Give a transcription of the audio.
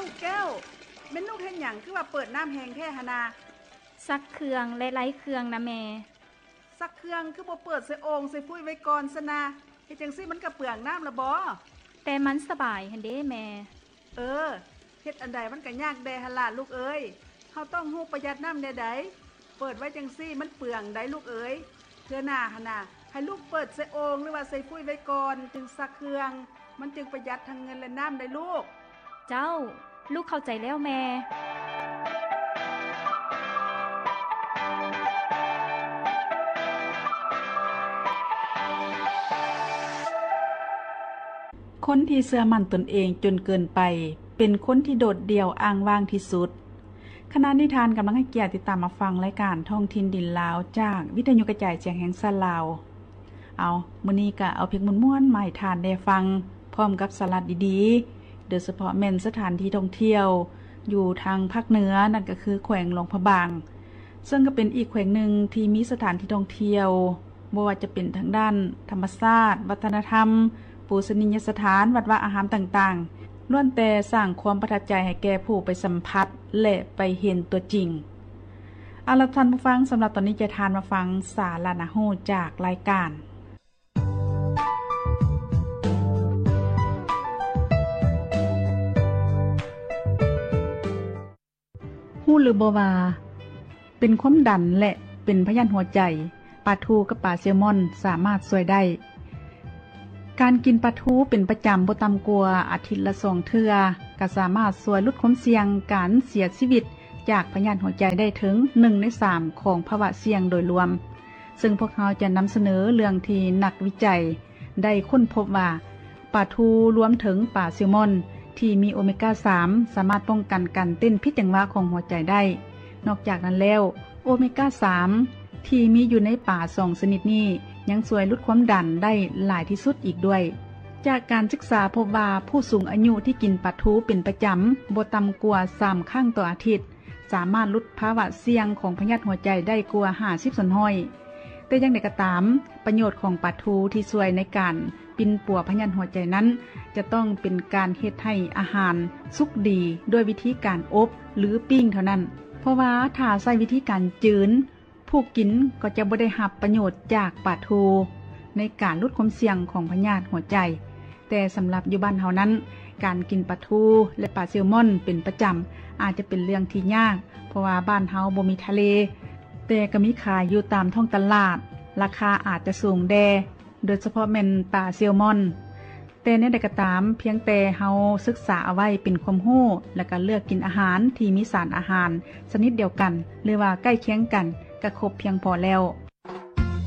องแก้วแม่นลูกเฮ็ดหยังคือว่าเปิดน้ำแห้งแท้หนาซักเครื่องและไร้เครื่องนะแม่ซักเครื่องคือบ่เปิดใส่โอ่งใส่ฟุ้ยไว้ก่อนซะนะเฮ็ดจังซี่มันก็เปลืองน้ำละบ่แต่มันสบายหั่นเด้แม่เฮ็ดอันใดมันก็ยากแดหั่นล่ะลูกเอ้ยเฮาต้องฮู้ประหยัดน้ำแใดๆเปิดไว้จังซี่มันเปลืองได้ลูกเอ้ยเทื่อหน้าหั่นน่ะให้ลูกเปิดใส่โอ่งหรือว่าใส่ฟุ้ยไว้ก่อนจึงซักเครื่องมันจึงประหยัดทั้งเงินและน้ำได้ลูกเจ้าลูกเข้าใจแล้วแม่คนที่เชื่อมั่นตนเองจนเกินไปเป็นคนที่โดดเดี่ยวอ้างว้างที่สุดคณะนิทานกำลังให้เกียรติติดตามมาฟังรายการท้องถิ่นดินลาวจากวิทยุกระจายเสียงแห่งชาติลาวมื้อนี้ก็เอาเพลงม่วนๆมาให้ทานได้ฟังพร้อมกับสาระดีๆโดยเฉพาะแม่นสถานที่ท่องเที่ยวอยู่ทางภาคเหนือนั่นก็คือแขวงหลวงพระบางซึ่งก็เป็นอีกแขวงหนึ่งที่มีสถานที่ท่องเที่ยวบ่ว่าจะเป็นทางด้านธรรมชาติวัฒนธรรมปูชนียสถานวัดวาอาหารต่างๆล้วนแต่สร้างความประทับใจให้แก่ผู้ไปสัมผัสและไปเห็นตัวจริงเอาล่ะท่านผู้ฟังสำหรับตอนนี้จะทานมาฟังสาระน่ารู้จากรายการฮู้หรือบ่ว่าเป็นความดันและเป็นพยาธิหัวใจปลาทูกับปลาแซลมอนสามารถช่วยได้การกินปลาทูเป็นประจำบ่ต่ำกว่าอาทิตย์ละ2เทื่อก็สามารถช่วยลดความเสี่ยงการเสียชีวิตจากพยาธิหัวใจได้ถึง1ใน3ของภาวะเสี่ยงโดยรวมซึ่งพวกเราจะนำเสนอเรื่องที่นักวิจัยได้ค้นพบว่าปลาทูรวมถึงปลาแซลมอนที่มีโอเมก้า3สามารถป้องกันการเต้นผิดจังหวะของหัวใจได้นอกจากนั้นแล้วโอเมก้า3ที่มีอยู่ในปลา2ชนิดนี้ยังช่วยลดความดันได้หลายที่สุดอีกด้วยจากการศึกษาพบว่าผู้สูงอายุที่กินปลาทูเป็นประจำบ่ต่ำกว่า3ครั้งต่ออาทิตย์สามารถลดภาวะเสี่ยงของพยาธิหัวใจได้กว่า50%แต่อย่างไรก็ตามประโยชน์ของปลาทูที่ช่วยในการปิ่นปัวพยาธิหัวใจนั้นจะต้องเป็นการเฮ็ดให้อาหารสุกดีด้วยวิธีการอบหรือปิ้งเท่านั้นเพราะว่าถ้าใช้วิธีการจืนผู้กินก็จะบ่ได้รับประโยชน์จากปลาทูในการลดความเสี่ยงของพยาธิหัวใจแต่สำหรับอยู่บ้านเฮานั้นการกินปลาทูและปลาแซลมอนเป็นประจำอาจจะเป็นเรื่องที่ยากเพราะว่าบ้านเฮาบ่มีทะเลแต่ก็มีขายอยู่ตามท้องตลาดราคาอาจจะสูงแดโดยเฉพาะแม่นปลาแซลมอนแต่ในใดก็ตามเพียงแต่เฮาศึกษาเอาไว้เป็นความรู้และก็เลือกกินอาหารที่มีสารอาหารชนิดเดียวกันหรือว่าใกล้เคียงกันก็ครบเพียงพอแล้ว